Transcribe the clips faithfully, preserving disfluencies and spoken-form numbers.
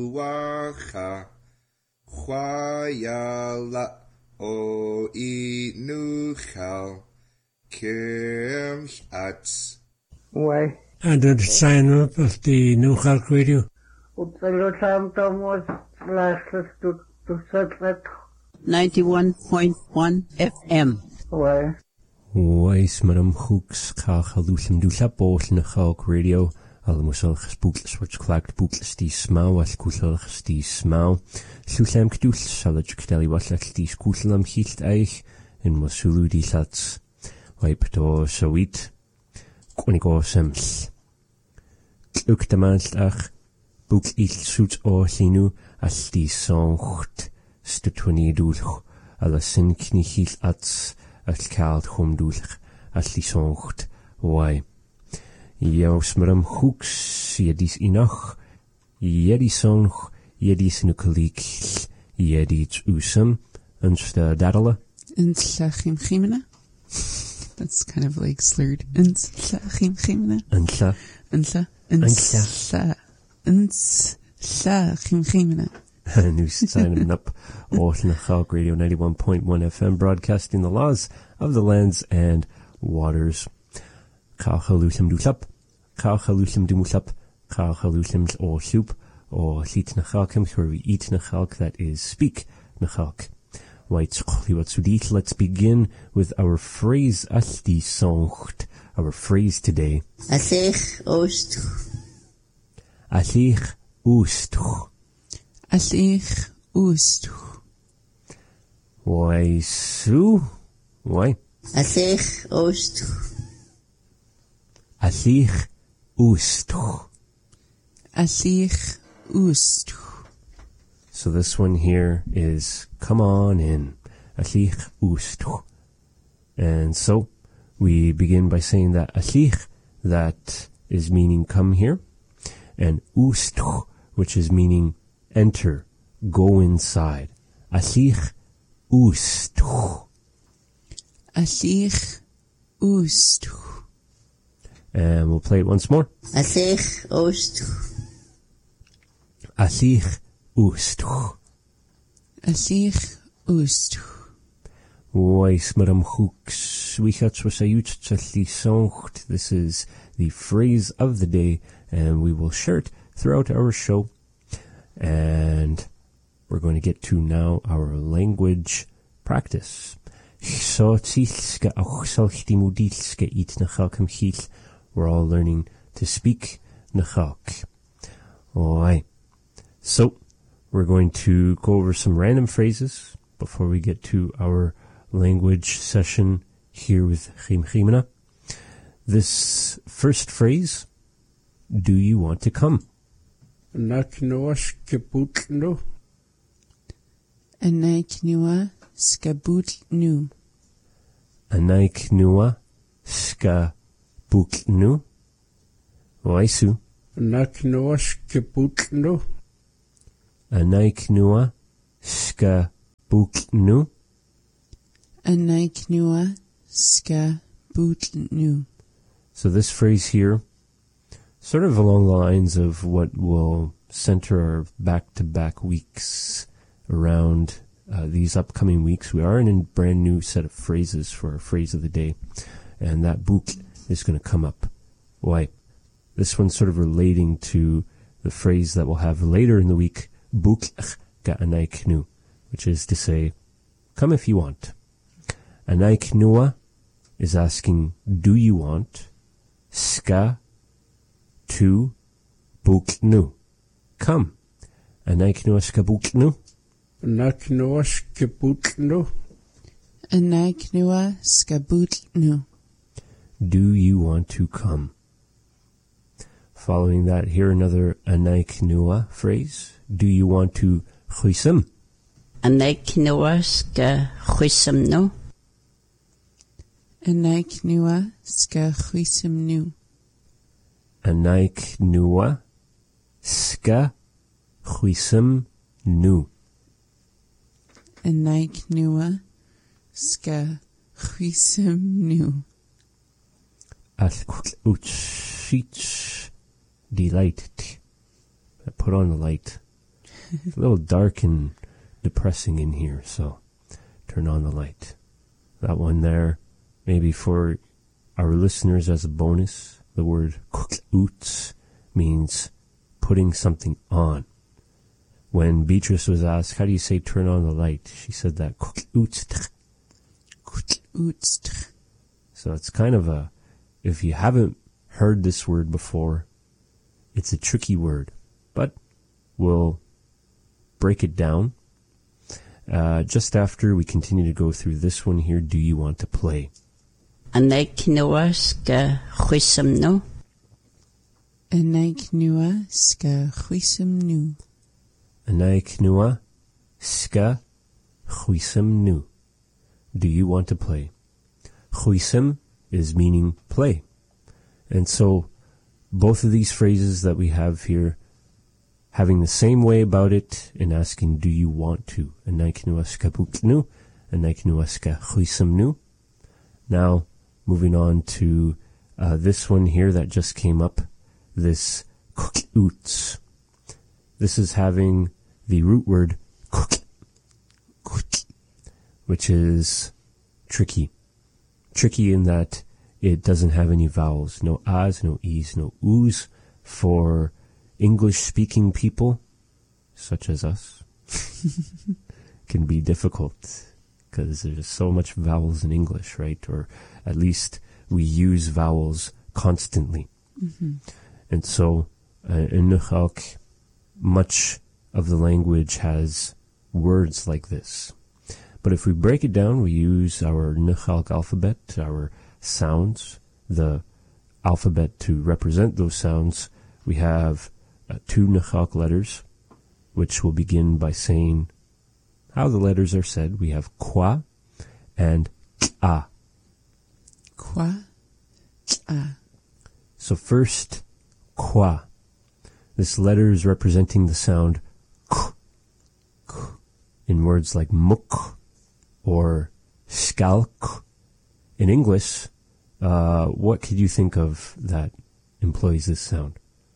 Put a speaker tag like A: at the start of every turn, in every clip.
A: Wacha Chwayala O Inuchal Kem Ats.
B: Why?
C: And the sign up of the New Khalk Radio.
D: ninety-one point one F M.
B: Why?
C: Wais madam hooks ka halusum dula bol na Khalk Radio. Almusal gespoekles wordt geklaakt boekles die smau als koeselig die smau. Lusam kdul salaj kdali waslat die koeselam hield eich in masulu die sats. Wipe to sowit. Konigo sems. Ook de maanddag boek iets zoet o linu als die zongt stutwani doelg. Alla sin knichil ats als kaalt hom doelg als die zongt. Wai. Jaus maram hooks jedis inach. Jedis zong jedis nukelik. Jedis usum. Unsta dadala.
E: Unslachim chimena. That's kind of like slurred. Unslachim chimena.
C: Unsla.
E: Unsla. Unsla. Unslachim chimena.
C: New signing up. Ocean Khalk Radio ninety-one point one F M, broadcasting the laws of the lands and waters. Kalchalusim dulap. Kalchalusim dumulap. Kalchalusim or soup. Or lit nachalkim, where we eat nachalk, that is speak nachalk. Let's begin with our phrase asti songt. Our phrase today.
D: Asich ost.
C: Asich ost.
E: Asich ost.
C: Why su? Why?
D: Asich ost.
C: Asich ost.
E: Asich ost.
C: So this one here is come on in. Asich ost. And so we begin by saying that asich, that is meaning come here, and ost, which is meaning enter, go inside. Asich ost.
E: Asich ost.
C: And we'll play it once more.
D: Asich ost.
C: Asich ost.
E: Asich ost.
C: Wais maram hooks wichats wasayut challi songt. This is the phrase of the day, and we will share it throughout our show. And we're going to get to now our language practice. We're all learning to speak Nachalk. Alright. So, we're going to go over some random phrases before we get to our language session here with Chim Chimena. This first phrase, do you want to come?
B: Naknoas kaputno.
E: Anaiknua skabutnu.
C: Anaiknua skabutnu. Waisu.
B: Naknoas kaputno.
C: Anaiknua skabutnu.
E: Anaiknua skabutnu.
C: So this phrase here, sort of along the lines of what will center our back-to-back weeks around uh, these upcoming weeks. We are in a brand new set of phrases for our phrase of the day, and that book is going to come up. Why? This one's sort of relating to the phrase that we'll have later in the week, book ga anaiknu, which is to say, come if you want. Anaiknua is asking, do you want? Ska to buknu. Come. Anaiknua ska buknu.
B: Naknoas kaputno.
E: Anaiknua skabutnu.
C: Do you want to come? Following that, here another anaiknua phrase. Do you want to chuisem?
D: Anaiknua ska chuisemnu.
E: Anaiknua ska chuisemnu.
C: Anaiknua ska chuisemnu.
E: Anaiknua ska chuisemnu.
C: Alkut uchich delight. Put on the light. It's a little dark and depressing in here, so turn on the light. That one there, maybe for our listeners as a bonus, the word kuk'uts means putting something on. When Beatrice was asked, how do you say turn on the light? She said that kuk'uts.
E: Kuk'uts.
C: So it's kind of a, if you haven't heard this word before, it's a tricky word, but we'll break it down uh, just after we continue to go through this one here. Do you want to play?
D: Anay kinawa ska chwisam no.
E: Anay knua ska chwisam nu.
C: Anay knua ska chwisam nu. Do you want to play? Chwisam is meaning play. And so both of these phrases that we have here, having the same way about it and asking, do you want to? Anay knua ska puknu, anay knua ska chwisam nu. Now, moving on to uh, this one here that just came up, this kuk'uts. This is having the root word kuk, kuk, which is tricky. Tricky in that it doesn't have any vowels, no ahs, no e's, no oo's. For English-speaking people, such as us, can be difficult because there's so much vowels in English, right? Or at least we use vowels constantly.
E: Mm-hmm.
C: And so uh, in Nukhalk, much of the language has words like this. But if we break it down, we use our Nukhalk alphabet, our sounds, the alphabet to represent those sounds. We have uh, two Nukhalk letters, which will begin by saying how the letters are said. We have kwa and a.
E: Kwa, a.
C: So first, kwa. This letter is representing the sound k, k, in words like muk or skalk. In English, uh, what could you think of that employs this sound?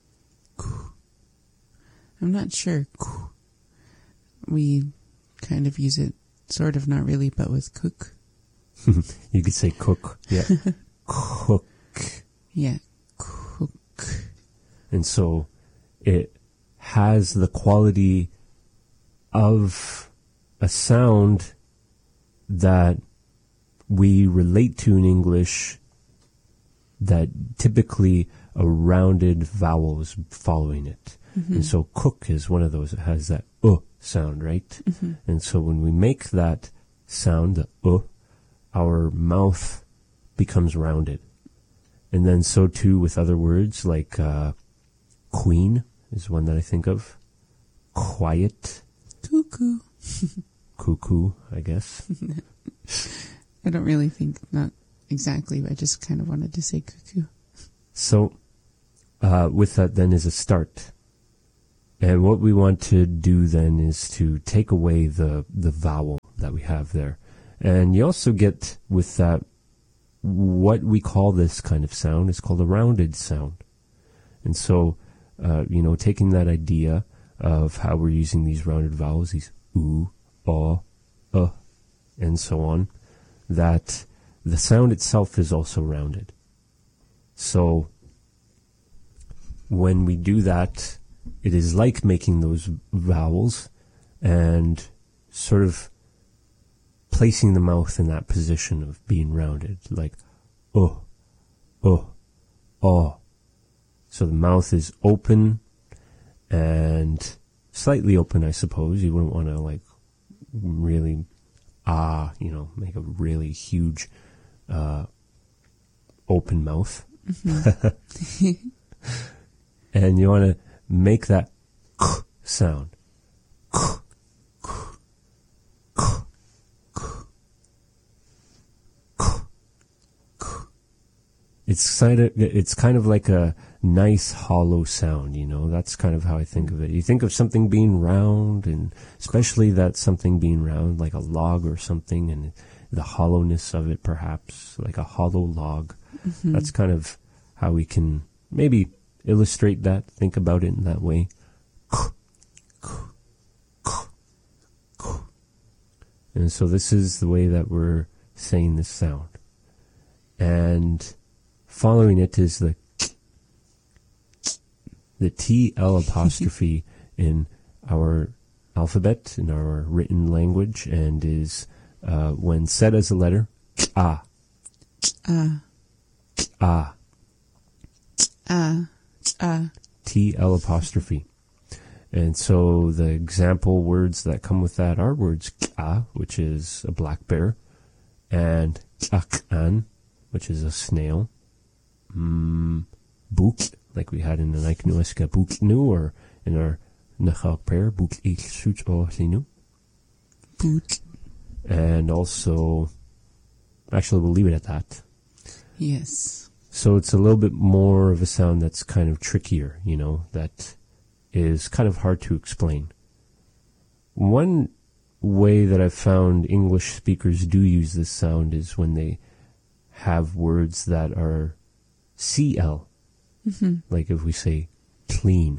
E: I'm not sure. We kind of use it, sort of, not really, but with cook.
C: You could say cook. Yeah. Cook.
E: Yeah, cook.
C: And so it has the quality of a sound that we relate to in English, that typically a rounded vowel is following it. Mm-hmm. And so cook is one of those that has that uh sound, right? Mm-hmm. And so when we make that sound, the uh, our mouth becomes rounded. And then so too with other words like uh, queen is one that I think of. Quiet.
E: Cuckoo.
C: Cuckoo, I guess.
E: I don't really think, not exactly, but I just kind of wanted to say cuckoo.
C: So, uh, with that then is a start. And what we want to do then is to take away the, the vowel that we have there. And you also get with that, what we call this kind of sound is called a rounded sound. And so, uh, you know, taking that idea of how we're using these rounded vowels, these oo, ah, uh, and so on, that the sound itself is also rounded. So when we do that, it is like making those vowels and sort of placing the mouth in that position of being rounded, like oh, oh, oh. So the mouth is open and slightly open, I suppose. You wouldn't want to like really ah, you know, make a really huge uh, open mouth. Mm-hmm. And you want to make that k sound. K, k, k, k, k, k. It's kind of, it's kind of like a nice hollow sound, you know. That's kind of how I think of it. You think of something being round, and especially that something being round, like a log or something, and the hollowness of it, perhaps, like a hollow log. Mm-hmm. That's kind of how we can maybe illustrate that, think about it in that way. And so this is the way that we're saying this sound. And following it is the the T L apostrophe in our alphabet, in our written language, and is, uh, when said as a letter, ah,
E: Ah.
C: ah,
E: Ah. Ah.
C: T L apostrophe. And so the example words that come with that are words ah, which is a black bear, and an, which is a snail, mm, buk, like we had in the Naiknueska buknu, or in our Nachal prayer, buk ich such o linu.
E: Boot.
C: And also, actually we'll leave it at that.
E: Yes.
C: So it's a little bit more of a sound that's kind of trickier, you know, that is kind of hard to explain. One way that I've found English speakers do use this sound is when they have words that are C L.
E: Mm-hmm.
C: Like if we say clean.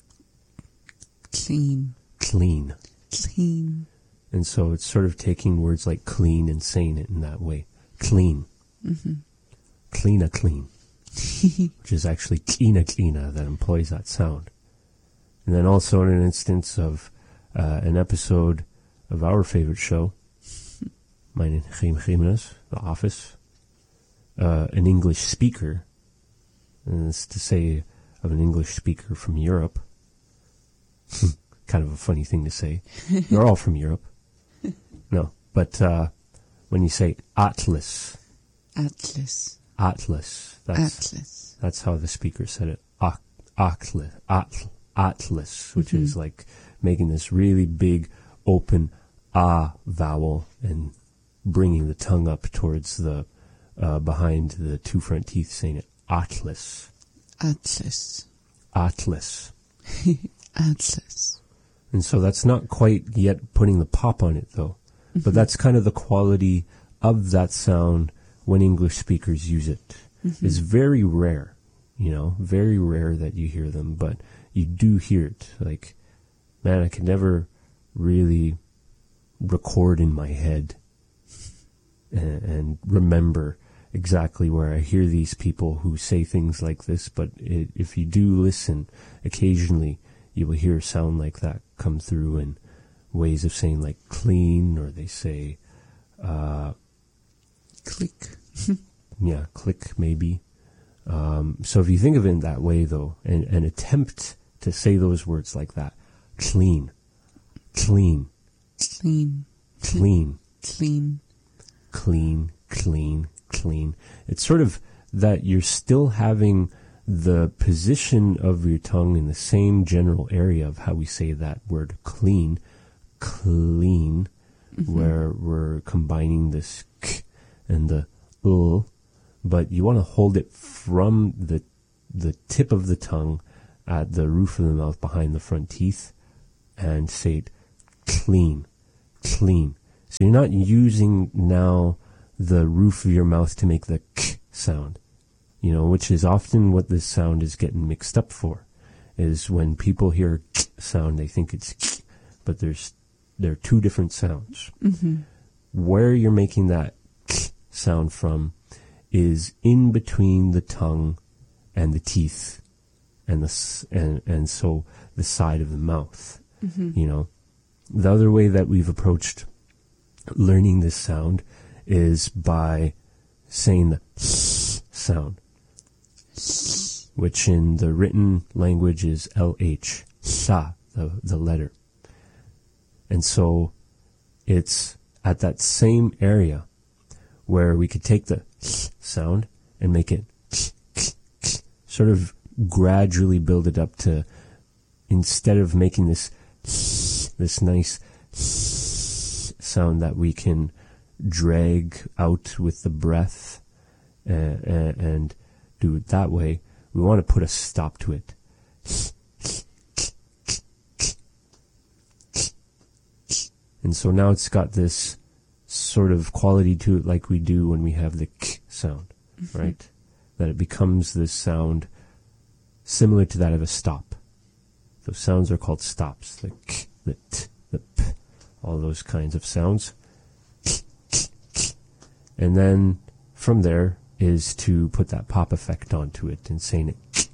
E: Clean.
C: Clean.
E: Clean.
C: And so it's sort of taking words like clean and saying it in that way. Clean.
E: Mm-hmm.
C: Cleana clean. Which is actually cleana cleana that employs that sound. And then also in an instance of uh, an episode of our favorite show, Mein Chaim Jimenez, The Office, uh, an English speaker, and it's to say of an English speaker from Europe, kind of a funny thing to say. They're all from Europe. No, but uh, when you say Atlas,
E: Atlas.
C: Atlas, that's
E: Atlas.
C: that's how the speaker said it. At- Atlas, Atlas. Atlas, which mm-hmm. is like making this really big, open ah vowel and bringing the tongue up towards the, uh, behind the two front teeth, saying it. Atlas.
E: Atlas.
C: Atlas.
E: Atlas.
C: And so that's not quite yet putting the pop on it, though. Mm-hmm. But that's kind of the quality of that sound when English speakers use it. Mm-hmm. It's very rare, you know, very rare that you hear them, but you do hear it. Like, man, I could never really record in my head and, and remember exactly where I hear these people who say things like this, but it, if you do listen, occasionally you will hear a sound like that come through in ways of saying like clean, or they say, uh,
E: click.
C: yeah, click maybe. Um, so if you think of it in that way, though, and, and attempt to say those words like that, clean, clean,
E: Clean.
C: clean,
E: Clean.
C: clean, clean, clean. It's sort of that you're still having the position of your tongue in the same general area of how we say that word clean, clean, mm-hmm. where we're combining this k and the l, but you want to hold it from the the tip of the tongue at the roof of the mouth behind the front teeth and say it clean, clean. So you're not using now the roof of your mouth to make the k sound, you know, which is often what this sound is getting mixed up for, is when people hear k sound, they think it's k, but there's, there are two different sounds.
E: Mm-hmm.
C: Where you're making that k sound from is in between the tongue and the teeth and the, and, and so the side of the mouth, mm-hmm. you know. The other way that we've approached learning this sound is by saying the sound, which in the written language is L H, sa, the, the letter. And so it's at that same area where we could take the sound and make it sort of gradually build it up to, instead of making this this nice sound that we can drag out with the breath and, and, and do it that way, we want to put a stop to it. And so now it's got this sort of quality to it like we do when we have the k sound, mm-hmm. right? That it becomes this sound similar to that of a stop. Those sounds are called stops, the k, the t, the p, all those kinds of sounds. And then from there is to put that pop effect onto it and saying it.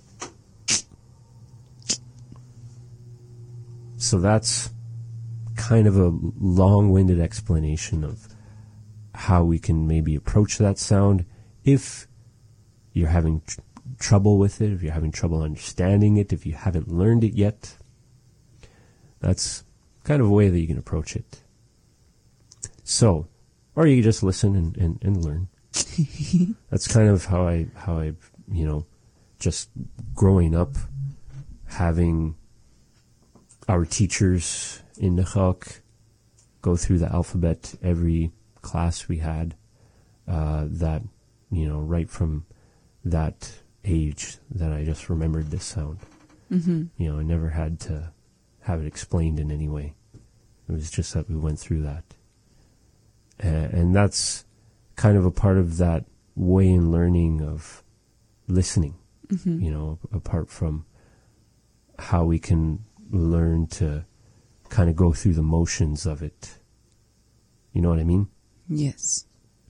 C: So that's kind of a long-winded explanation of how we can maybe approach that sound. If you're having tr- trouble with it, if you're having trouble understanding it, if you haven't learned it yet, that's kind of a way that you can approach it. So, or you can just listen and, and, and learn. That's kind of how I, how I, you know, just growing up, having our teachers in the Chalk go through the alphabet every class we had, uh, that, you know, right from that age that I just remembered this sound.
E: Mm-hmm.
C: You know, I never had to have it explained in any way. It was just that we went through that. Uh, and that's kind of a part of that way in learning of listening,
E: Mm-hmm.
C: you know, apart from how we can learn to kind of go through the motions of it. You know what I mean?
E: Yes.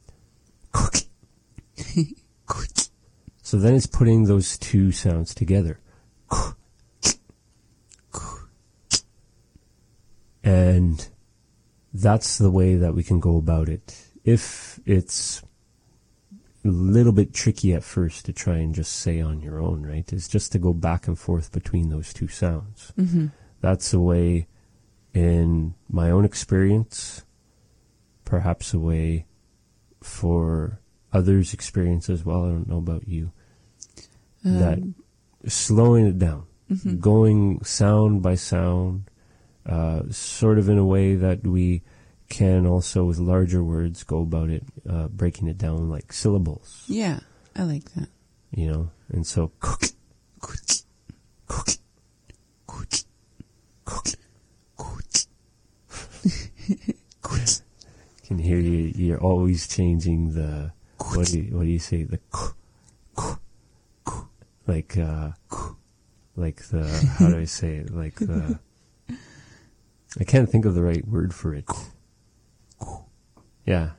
C: So then it's putting those two sounds together. And that's the way that we can go about it. If it's a little bit tricky at first to try and just say on your own, right? It's just to go back and forth between those two sounds.
E: Mm-hmm.
C: That's a way, in my own experience, perhaps a way for others' experience as well. I don't know about you.
E: Um,
C: that slowing it down,
E: mhm.
C: going sound by sound, uh, sort of in a way that we can also, with larger words, go about it, uh, breaking it down like syllables.
E: Yeah, I like that.
C: You know, and so cook, cook, cook, cook, cook, cook. Can hear you. You're always changing the. What do you, what do you say? The cook, cook, cook. Like uh, like the. How do I say it? Like the. I can't think of the right word for it. Yeah.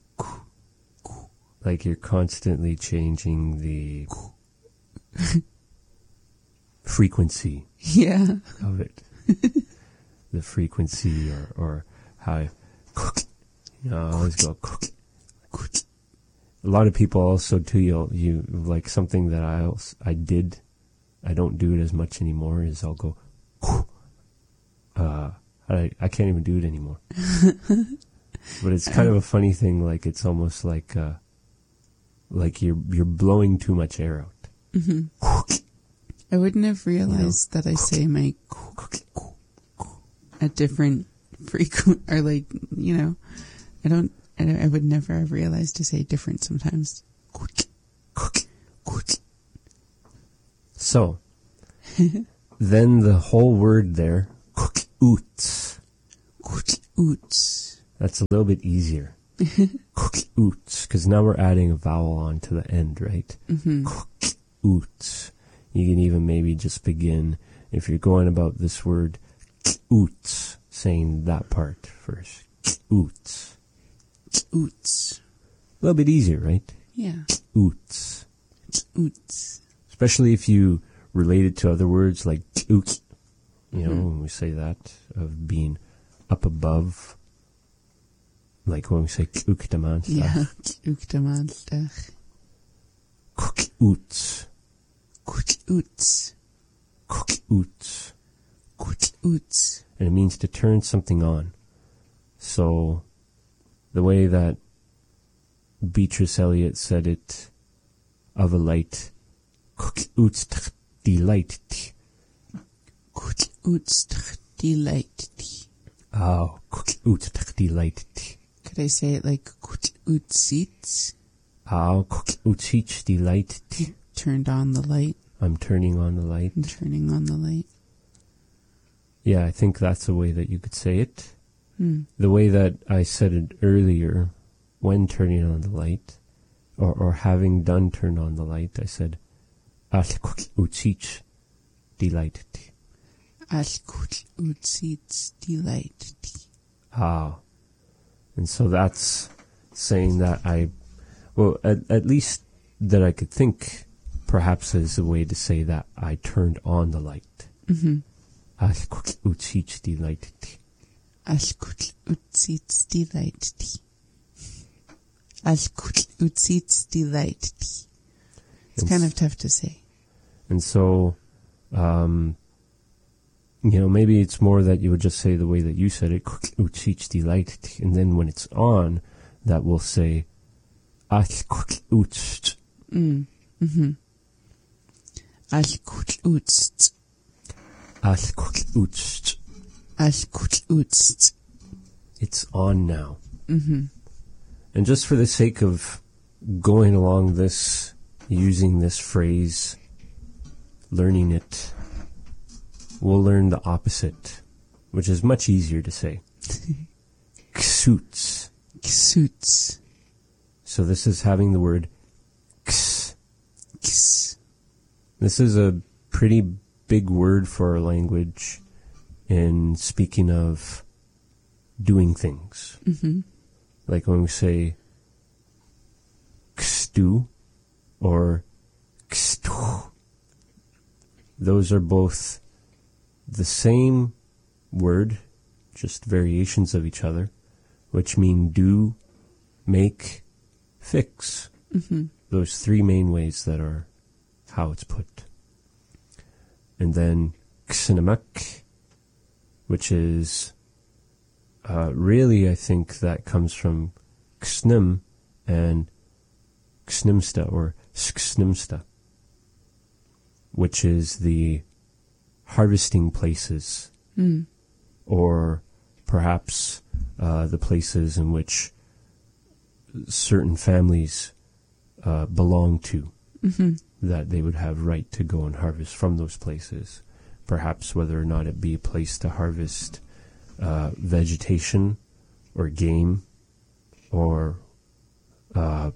C: Like you're constantly changing the frequency
E: Yeah.
C: of it. The frequency or, or how I, you know, I always go, a lot of people also too, you you like something that I also, I did, I don't do it as much anymore, is I'll go, uh, I, I can't even do it anymore. But it's kind of a funny thing, like it's almost like, uh, like you're, you're blowing too much air out.
E: Mm-hmm. I wouldn't have realized you know, that I say my at different frequent, or like, you know, I don't, I, don't, I would never have realized to say different sometimes.
C: So, then the whole word there, oots.
E: Oots.
C: That's a little bit easier. Oots, because now we're adding a vowel on to the end, right?
E: Mm-hmm.
C: Oots. You can even maybe just begin, if you're going about this word, oots, saying that part first. Oots.
E: Oots.
C: A little bit easier, right?
E: Yeah.
C: Oots.
E: Oots.
C: Especially if you relate it to other words like oot. You know,
E: Mm-hmm.
C: when we say that, of being up above. Like when we say uktaman.
E: Yeah. Uktaman.
C: Oots.
E: Oots.
C: Oots.
E: Oots.
C: And it means to turn something on. So, the way that Beatrice Eliot said it, of a light, oots delight.
E: Oots delight.
C: Oh, oots delight.
E: Could I say it like ootsiets?
C: Oh, oots delight.
E: Turned on the light.
C: I'm turning on the light.
E: I'm turning on the light.
C: Yeah, I think that's a way that you could say it.
E: Hmm.
C: The way that I said it earlier, when turning on the light, or, or having done turn on the light, I said, oots delight.
E: Ootsiets delight.
C: Ah. And so that's saying that I, well, at, at least that I could think perhaps as a way to say that I turned on the light.
E: Mm-hmm.
C: Alkutl utsich di light.
E: Alkutl utsits di light. Alkutl utsits di light. It's kind of tough to say.
C: And so, um, you know, maybe it's more that you would just say the way that you said it, and then when it's on, that will say, mm.
E: Mm-hmm.
C: It's on now.
E: Mm-hmm.
C: And just for the sake of going along this, using this phrase, learning it, we'll learn the opposite, which is much easier to say. Ksuts.
E: Ksuts.
C: So this is having the word ks.
E: Ks.
C: This is a pretty big word for our language in speaking of doing things.
E: Mm-hmm.
C: Like when we say kstu or kstu. Those are both the same word, just variations of each other, which mean do, make, fix.
E: Mm-hmm.
C: Those three main ways that are how it's put. And then ksinamak, which is uh, really, I think that comes from ksnim and ksnimsta or sksnimsta, which is the harvesting places,
E: mm.
C: or perhaps uh, the places in which certain families uh, belong to,
E: mm-hmm.
C: that they would have right to go and harvest from those places. Perhaps whether or not it be a place to harvest uh, vegetation or game or uh,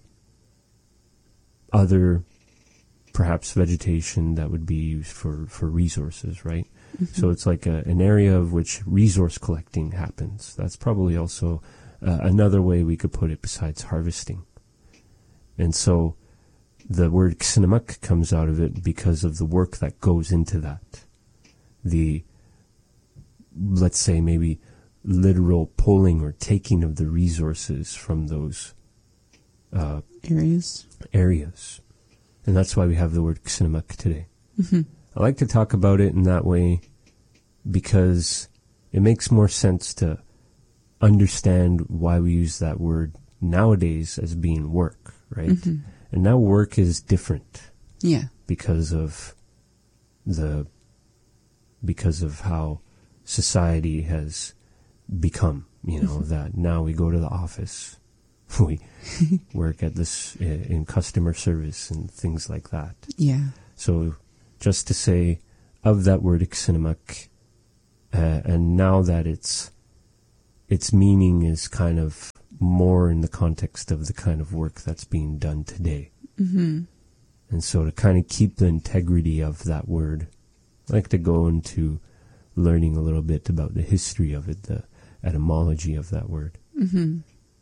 C: other perhaps vegetation that would be used for, for resources, right? Mm-hmm. So it's like a, an area of which resource collecting happens. That's probably also uh, another way we could put it besides harvesting. And so the word ksinamak comes out of it because of the work that goes into that. The, let's say maybe literal pulling or taking of the resources from those uh,
E: areas.
C: areas. And that's why we have the word ksinamak today.
E: Mm-hmm.
C: I like to talk about it in that way because it makes more sense to understand why we use that word nowadays as being work, right?
E: Mm-hmm.
C: And now work is different.
E: Yeah.
C: Because of the, because of how society has become, you know, that now we go to the office, we work at this uh, in customer service and things like that.
E: Yeah.
C: So just to say of that word ksinamak, uh, and now that it's, its meaning is kind of more in the context of the kind of work that's being done today.
E: Mm-hmm.
C: And so to kind of keep the integrity of that word, I like to go into learning a little bit about the history of it, the etymology of that word.
E: Mm-hmm.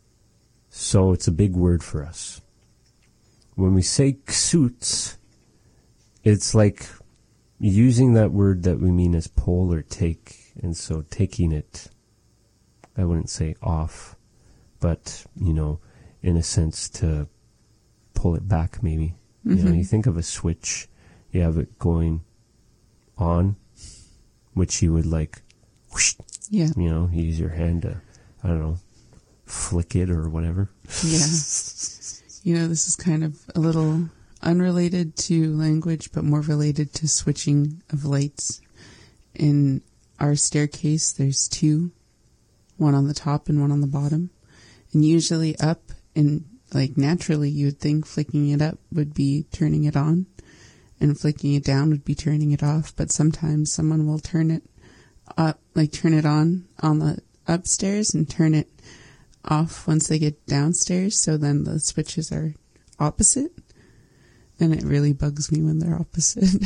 C: So it's a big word for us. When we say ksuts, it's like using that word that we mean as pull or take, and so taking it, I wouldn't say off, but, you know, in a sense to pull it back maybe. Mm-hmm. You know, you think of a switch, you have it going on, which you would like, whoosh,
E: yeah,
C: you know, you use your hand to, I don't know, flick it or whatever.
E: Yeah. You know, this is kind of a little unrelated to language, but more related to switching of lights. In our staircase, there's two, one on the top and one on the bottom. And usually up, and like naturally you would think flicking it up would be turning it on, and flicking it down would be turning it off. But sometimes someone will turn it up, like turn it on on the upstairs and turn it off once they get downstairs. So then the switches are opposite. And it really bugs me when they're opposite.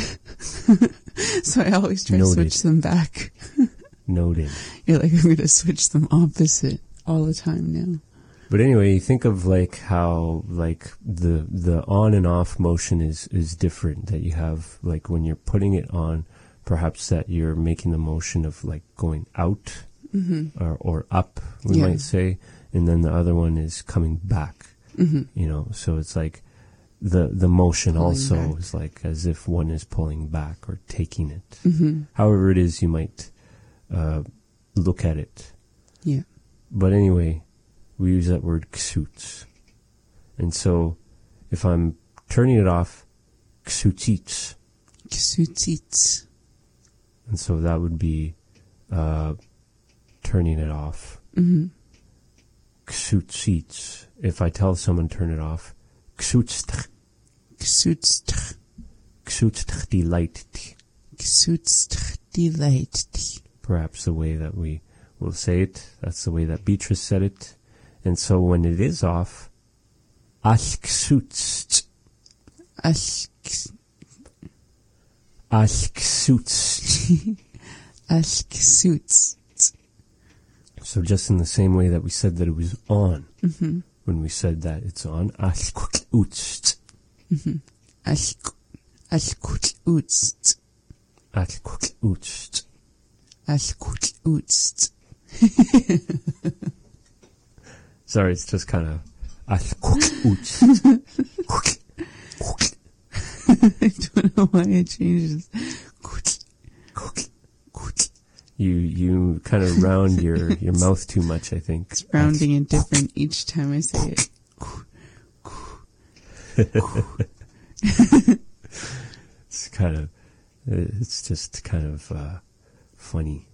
E: So I always try
C: Noted.
E: to switch them back.
C: Noted.
E: You're like, I'm going to switch them opposite all the time now.
C: But anyway, think of like how like the the on and off motion is is different. That you have like when you're putting it on, perhaps that you're making the motion of like going out mm-hmm. or or up, we yeah. might say, and then the other one is coming back. Mm-hmm. You know, so it's like the the motion pulling also back. Is like as if one is pulling back or taking it. Mm-hmm. However it is, you might uh, look at it.
E: Yeah.
C: But anyway, we use that word ksuts. And so if I'm turning it off, ksutsits.
E: Ksutsits.
C: And so that would be uh, turning it off. Mm-hmm. Ksutsits. If I tell someone turn it off, ksutstch.
E: Ksutstch.
C: Ksutstch die light.
E: Ksutstch die light.
C: Perhaps the way that we will say it. That's the way that Beatrice said it. And so when it is off, ashksutst.
E: Ashks.
C: Ashksutst.
E: Ashksutst.
C: So just in the same way that we said that it was on, mm-hmm. when we said that it's on, ashksutst.
E: Mm-hmm. Ashksutst.
C: Ashksutst.
E: Ashksutst.
C: Sorry, it's just kind of. I
E: don't know why it changes.
C: You you kind of round your, your mouth too much, I think.
E: It's rounding it different each time I say it.
C: It's kind of. It's just kind of uh, funny.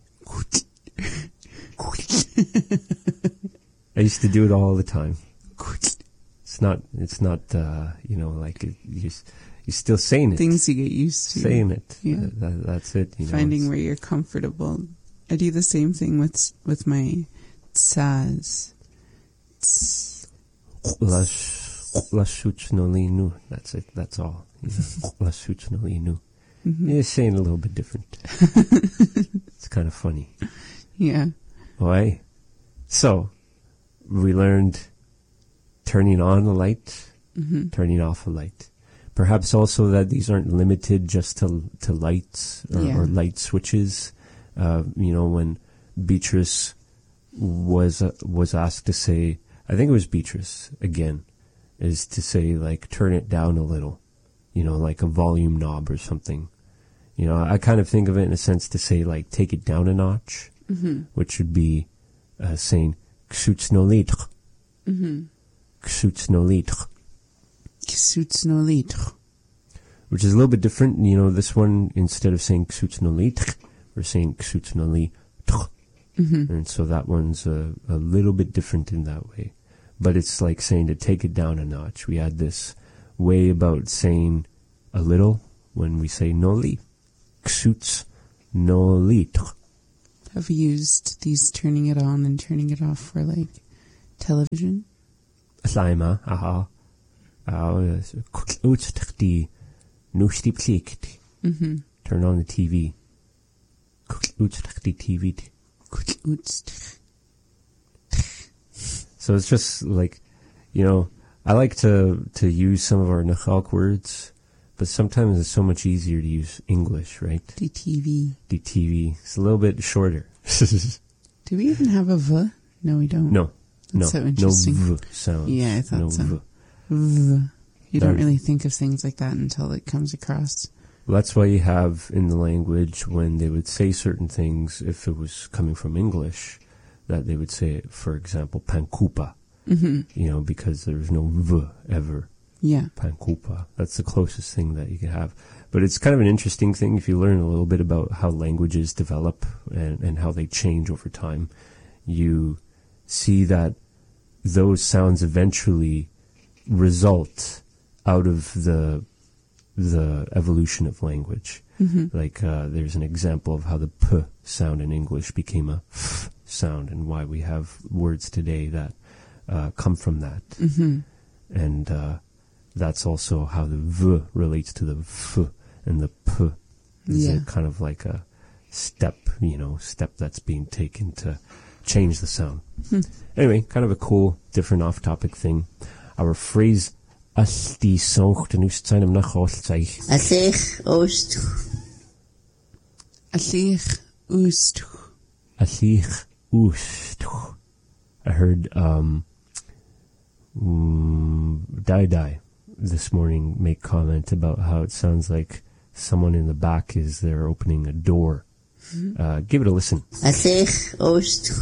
C: I used to do it all the time. It's not, it's not, uh, you know, like, it, you're, you're still saying it.
E: Things you get used to.
C: Saying it.
E: Yeah.
C: That, that's it. You
E: Finding
C: know,
E: where you're comfortable. I do the same thing with, with my tsas.
C: Lashuchnolinu. That's it. That's all. Lashuchnolinu. Mm-hmm. You're saying a little bit different. It's kind of funny.
E: Yeah.
C: Why? So, we learned turning on a light, mm-hmm. turning off a light. Perhaps also that these aren't limited just to to lights or,
E: yeah.
C: or light switches. Uh, you know, when Beatrice was uh, was asked to say, I think it was Beatrice again, is to say like turn it down a little, you know, like a volume knob or something. You know, I kind of think of it in a sense to say like take it down a notch, mm-hmm. which would be uh, saying ksuts no litre.
E: Mm-hmm.
C: Ksuts no litre.
E: Ksuts no litre.
C: Which is a little bit different. You know, this one, instead of saying ksuts no litre, we're saying ksuts no litre. Mm-hmm. And so that one's a, a little bit different in that way. But it's like saying to take it down a notch. We had this way about saying a little when we say no li. Ksuts no litre.
E: Have you used these turning it on and turning it off for like television?
C: Slaima, aha. Mm-hmm. Turn on the T V. T V. So it's just like, you know, I like to, to use some of our Nachalk words, but sometimes it's so much easier to use English, right?
E: The T V.
C: The T V. It's a little bit shorter.
E: Do we even have a V? No, we don't.
C: No.
E: That's
C: no.
E: so interesting.
C: No V sound.
E: Yeah, I thought
C: no
E: so.
C: V.
E: V. You don't
C: There-
E: really think of things like that until it comes across.
C: Well, that's why you have in the language when they would say certain things, if it was coming from English, that they would say, for example, pankupa, mm-hmm. you know, because there's no V ever.
E: Yeah.
C: Pankupa. That's the closest thing that you can have. But it's kind of an interesting thing if you learn a little bit about how languages develop and, and how they change over time. You see that those sounds eventually result out of the the evolution of language. Mm-hmm. Like uh, there's an example of how the P sound in English became a F sound and why we have words today that uh, come from that. Mm-hmm. And uh, that's also how the V relates to the F, and the P is
E: Yeah.
C: a kind of like a step, you know, step that's being taken to change the sound.
E: Hmm.
C: Anyway, kind of a cool, different off-topic thing. Our phrase, as die songt en oest zijn hem nach Holzzeich.
D: Asich Oostch.
E: Asich Oostch.
C: Asich oest. I heard um, mm, Dai Dai this morning make comment about how it sounds like someone in the back is there opening a door. Mm-hmm. Uh, give it a listen.
D: Asich Oostch.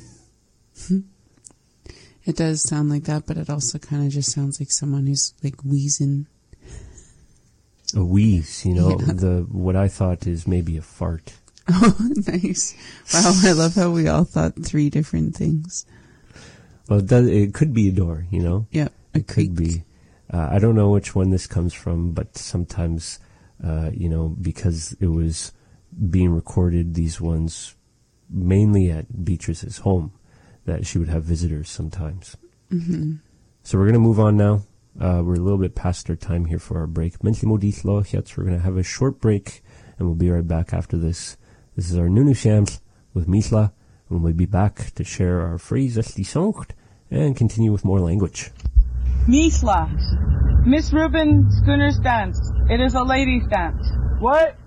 E: It does sound like that, but it also kind of just sounds like someone who's like wheezing.
C: A wheeze, you know,
E: Yeah.
C: the what I thought is maybe a fart.
E: Oh, nice. Wow, I love how we all thought three different things.
C: Well, it, does, it could be a door, you know?
E: Yeah, a
C: It could be. Uh, I don't know which one this comes from, but sometimes, uh, you know, because it was being recorded, these ones, mainly at Beatrice's home, that she would have visitors sometimes.
E: Mm-hmm.
C: So we're going to move on now. Uh, we're a little bit past our time here for our break. We're going to have a short break, and we'll be right back after this. This is our Nunu Shams with Misla, and we'll be back to share our phrase as die songt and continue with more language.
F: Misla. Miss Rubin Schooner's dance. It is a ladies' dance.
G: What?